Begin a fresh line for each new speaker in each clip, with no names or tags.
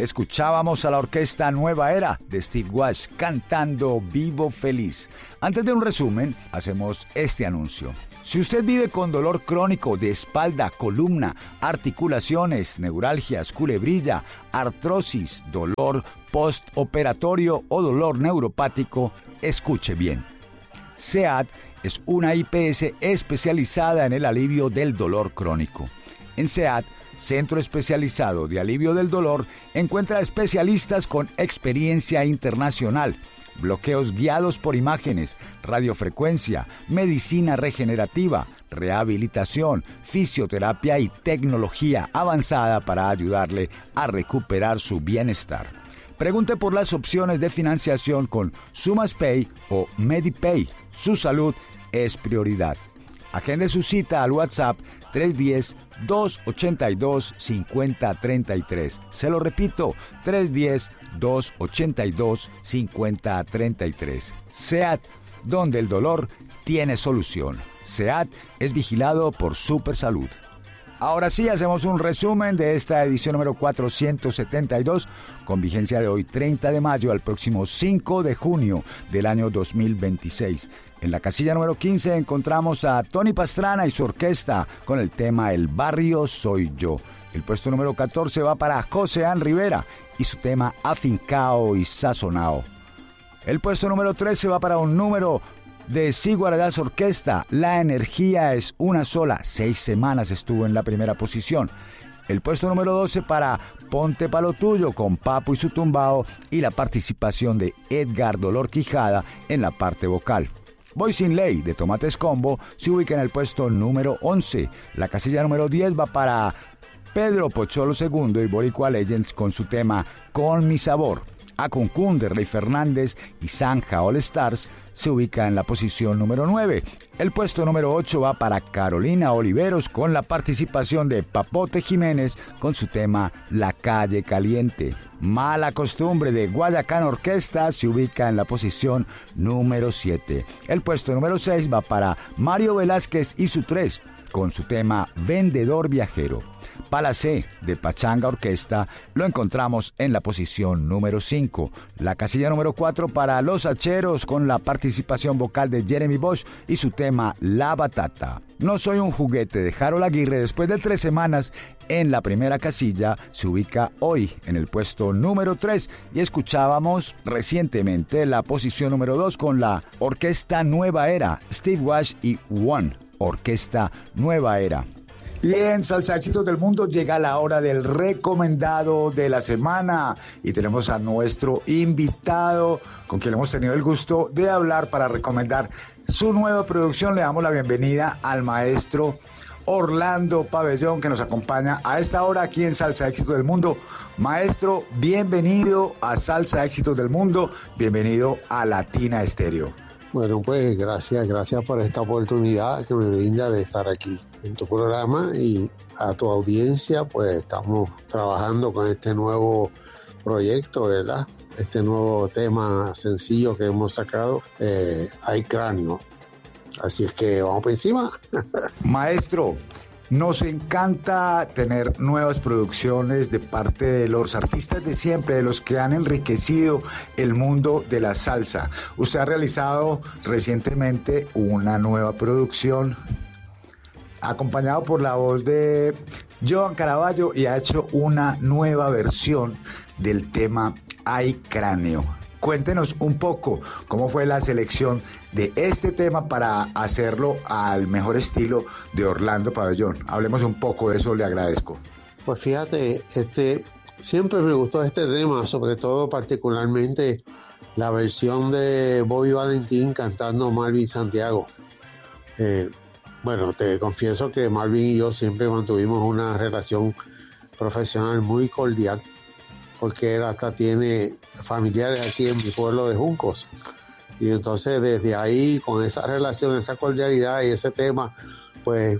Escuchábamos a la orquesta Nueva Era de Steve Walsh cantando Vivo Feliz. Antes de un resumen, hacemos este anuncio. Si usted vive con dolor crónico de espalda, columna, articulaciones, neuralgias, culebrilla, artrosis, dolor postoperatorio o dolor neuropático, escuche bien. SEAT es una IPS especializada en el alivio del dolor crónico. En SEAT, Centro Especializado de Alivio del Dolor, encuentra especialistas con experiencia internacional, bloqueos guiados por imágenes, radiofrecuencia, medicina regenerativa, rehabilitación, fisioterapia y tecnología avanzada para ayudarle a recuperar su bienestar. Pregunte por las opciones de financiación con SumasPay o MediPay. Su salud es prioridad. Agende su cita al WhatsApp 310-282-5033. Se lo repito, 310-282-5033. SEAT, donde el dolor tiene solución. SEAT es vigilado por Supersalud. Ahora sí, hacemos un resumen de esta edición número 472, con vigencia de hoy 30 de mayo al próximo 5 de junio del año 2026. En la casilla número 15 encontramos a Tony Pastrana y su orquesta con el tema El Barrio Soy Yo. El puesto número 14 va para Joseán Rivera y su tema Afincao y Sazonao. El puesto número 13 va para un número de Siguaragás Orquesta, La Energía es una sola. 6 semanas estuvo en la primera posición. El puesto número 12 para Ponte pa' lo tuyo con Papo y su tumbao y la participación de Edgar Dolor Quijada en la parte vocal. Voy sin ley de Tomates Combo se ubica en el puesto número 11. La casilla número 10 va para Pedro Pocholo II y Boricua Legends con su tema Con mi sabor. Acuncún de Rey Fernández y Zanja All Stars se ubica en la posición número 9. El puesto número 8 va para Carolina Oliveros con la participación de Papote Jiménez con su tema La Calle Caliente. Mala Costumbre de Guayacán Orquesta se ubica en la posición número 7. El puesto número 6 va para Mario Velázquez y su 3 con su tema Vendedor Viajero. Palacé de Pachanga Orquesta lo encontramos en la posición número 5. La casilla número 4 para Los Hacheros con la participación vocal de Jeremy Bosch y su tema La Batata. No soy un juguete de Harold Aguirre, después de 3 semanas en la primera casilla, se ubica hoy en el puesto número 3 y escuchábamos recientemente la posición número 2 con la Orquesta Nueva Era, Steve Walsh y One, Orquesta Nueva Era. Y en Salsa Éxitos del Mundo llega la hora del recomendado de la semana y tenemos a nuestro invitado con quien hemos tenido el gusto de hablar para recomendar su nueva producción. Le damos la bienvenida al maestro Orlando Pabellón, que nos acompaña a esta hora aquí en Salsa Éxitos del Mundo. Maestro, bienvenido a Salsa Éxitos del Mundo, bienvenido a Latina Estéreo.
Bueno, pues gracias por esta oportunidad que me brinda de estar aquí en tu programa, y a tu audiencia, pues estamos trabajando con este nuevo proyecto, ¿verdad? Este nuevo tema sencillo que hemos sacado, Hay Cráneo. Así es que vamos por encima.
Maestro, nos encanta tener nuevas producciones de parte de los artistas de siempre, de los que han enriquecido el mundo de la salsa. Usted ha realizado recientemente una nueva producción acompañado por la voz de Joan Caraballo y ha hecho una nueva versión del tema Hay Cráneo. Cuéntenos un poco cómo fue la selección de este tema para hacerlo al mejor estilo de Orlando Pabellón. Hablemos un poco de eso, le agradezco.
Pues fíjate, siempre me gustó este tema, sobre todo particularmente la versión de Bobby Valentín cantando Marvin Santiago. Bueno, te confieso que Marvin y yo siempre mantuvimos una relación profesional muy cordial, porque él hasta tiene familiares aquí en mi pueblo de Juncos. Y entonces desde ahí, con esa relación, esa cordialidad y ese tema, pues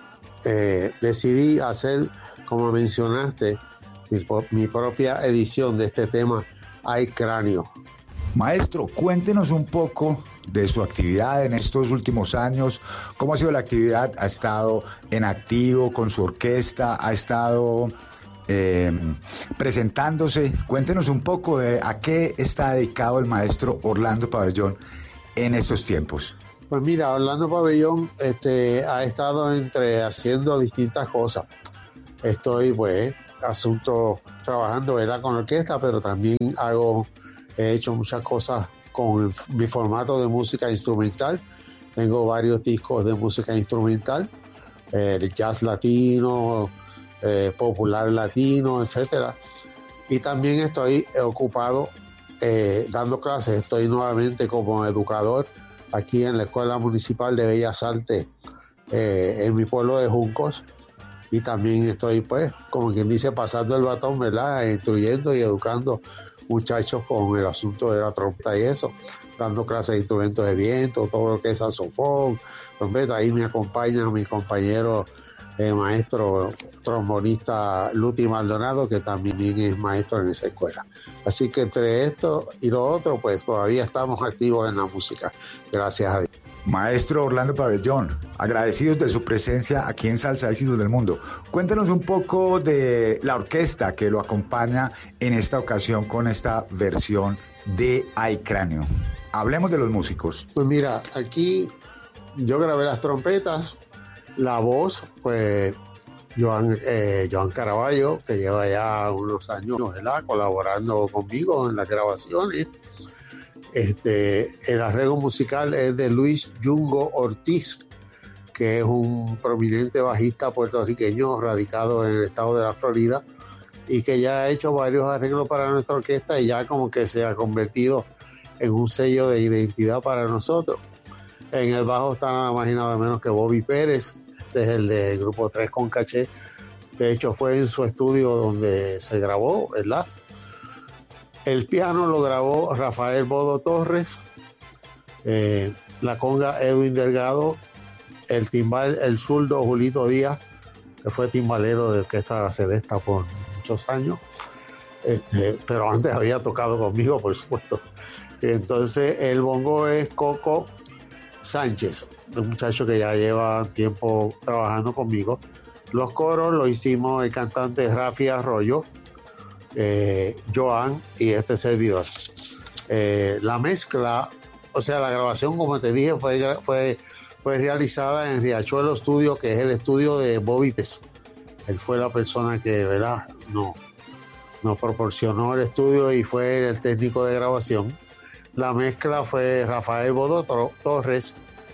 decidí hacer, como mencionaste, mi propia edición de este tema, Hay Cráneo.
Maestro, cuéntenos un poco de su actividad en estos últimos años. ¿Cómo ha sido la actividad? ¿Ha estado en activo con su orquesta? ¿Ha estado presentándose. Cuéntenos un poco de a qué está dedicado el maestro Orlando Pabellón en estos tiempos.
Pues mira, Orlando Pabellón ha estado haciendo distintas cosas. Estoy, pues, trabajando, ¿verdad?, con la orquesta, pero también he hecho muchas cosas con mi formato de música instrumental. Tengo varios discos de música instrumental, jazz latino, popular latino, etcétera. Y también estoy ocupado dando clases. Estoy nuevamente como educador aquí en la Escuela Municipal de Bellas Artes en mi pueblo de Juncos. Y también estoy, pues, como quien dice, pasando el batón, ¿verdad?, instruyendo y educando muchachos con el asunto de la trompeta y eso, dando clases de instrumentos de viento, todo lo que es saxofón, trompeta. Ahí me acompaña mi compañero maestro trombonista Luti Maldonado, que también es maestro en esa escuela. Así que entre esto y lo otro, pues todavía estamos activos en la música, gracias a Dios.
Maestro Orlando Pabellón, agradecidos de su presencia aquí en Salsa Éxitos del Mundo. Cuéntenos un poco de la orquesta que lo acompaña en esta ocasión con esta versión de Hay Cráneo. Hablemos de los músicos.
Pues mira, aquí yo grabé las trompetas, la voz, pues Joan Caraballo, que lleva ya unos años, ¿verdad?, colaborando conmigo en las grabaciones. El arreglo musical es de Luis Yungo Ortiz, que es un prominente bajista puertorriqueño radicado en el estado de la Florida y que ya ha hecho varios arreglos para nuestra orquesta y ya como que se ha convertido en un sello de identidad para nosotros. En el bajo está nada más y nada menos que Bobby Pérez, es el de Grupo 3 con Caché. De hecho, fue en su estudio donde se grabó, ¿verdad? El piano lo grabó Rafael Bodo Torres, la conga Edwin Delgado, el timbal, el zurdo Julito Díaz, que fue timbalero de Orquesta La Celesta por muchos años, pero antes había tocado conmigo, por supuesto. Entonces el bongo es Coco Sánchez, un muchacho que ya lleva tiempo trabajando conmigo. Los coros lo hicimos el cantante Rafi Arroyo, Joan y este servidor. La mezcla, o sea, la grabación, como te dije, fue realizada en Riachuelo Studio, que es el estudio de Bobby Pérez. Él fue la persona que, ¿verdad?, nos proporcionó el estudio y fue el técnico de grabación. La mezcla fue Rafael Bodo Torres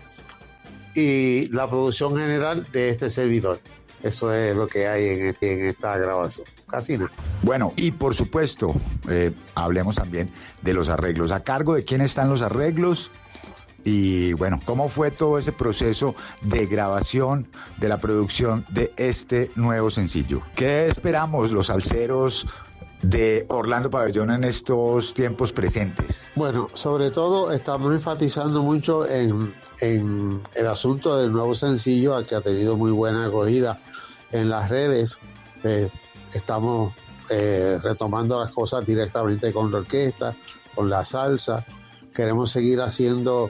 y la producción general de este servidor. Eso es lo que hay en esta grabación. Casi nada.
Bueno, y por supuesto, hablemos también de los arreglos. ¿A cargo de quién están los arreglos? Y bueno, ¿cómo fue todo ese proceso de grabación, de la producción de este nuevo sencillo? ¿Qué esperamos los salseros de Orlando Pabellón en estos tiempos presentes?
Bueno, sobre todo estamos enfatizando mucho en el asunto del nuevo sencillo, al que ha tenido muy buena acogida en las redes. Estamos retomando las cosas directamente con la orquesta, con la salsa. Queremos seguir haciendo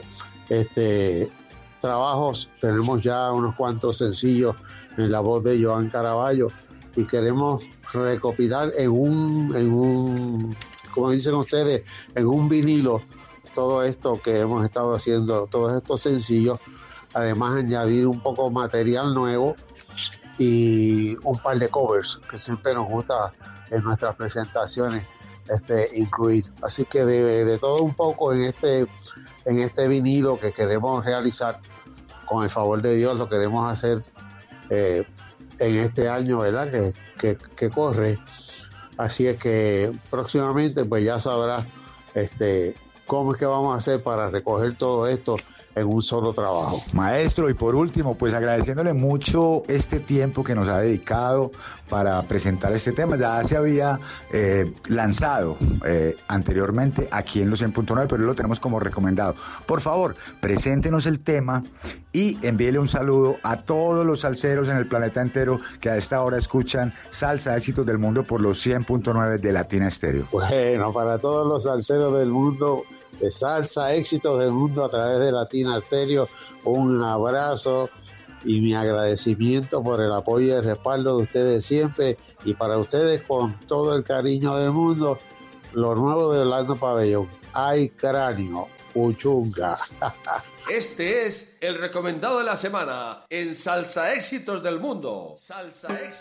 trabajos. Tenemos ya unos cuantos sencillos en la voz de Joan Caraballo y queremos recopilar en un, como dicen ustedes, en un vinilo todo esto que hemos estado haciendo, todos estos sencillos. Además, añadir un poco material nuevo y un par de covers que siempre nos gusta en nuestras presentaciones incluir. Así que de todo un poco en este vinilo que queremos realizar, con el favor de Dios, lo queremos hacer en este año, ¿verdad?, que corre. Así es que próximamente pues ya sabrás cómo es que vamos a hacer para recoger todo esto en un solo trabajo.
Maestro, y por último, pues agradeciéndole mucho este tiempo que nos ha dedicado para presentar este tema. Ya se había lanzado anteriormente aquí en los 100.9, pero lo tenemos como recomendado. Por favor, preséntenos el tema y envíele un saludo a todos los salseros en el planeta entero que a esta hora escuchan Salsa Éxitos del Mundo por los 100.9 de Latina Estéreo.
Bueno, para todos los salseros del mundo, de Salsa Éxitos del Mundo a través de Latina Estéreo, un abrazo y mi agradecimiento por el apoyo y el respaldo de ustedes siempre, y para ustedes con todo el cariño del mundo, lo nuevo de Orlando Pabellón. ¡Ay, cráneo! ¡Puchunga!
Este es el recomendado de la semana en Salsa Éxitos del Mundo. Salsa Éxitos.